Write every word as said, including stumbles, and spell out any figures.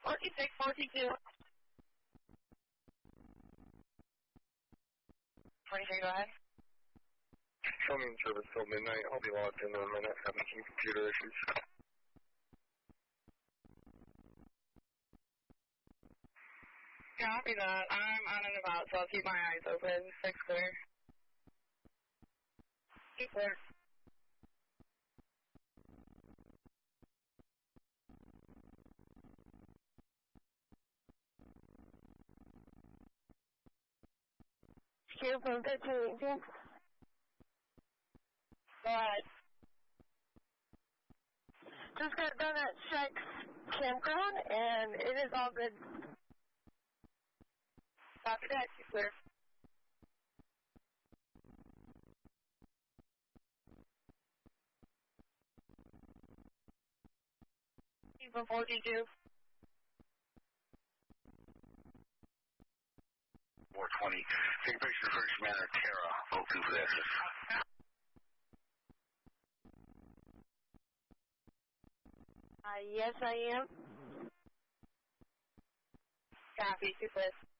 forty-six forty-two. twenty-three, go ahead. Filming service till midnight. I'll be logged in in a minute, having some computer issues. Copy that. I'm on and about, so I'll keep my eyes open. Six clear. Six clear. Q from thirteen eighteen. Go ahead. Just got done at Strike's campground, and it is all good. Copy that. Six clear. Q from forty-two. four twenty. Take a picture of First Manor, Terra, open for this. Uh, yes, I am. Copy. Two clear.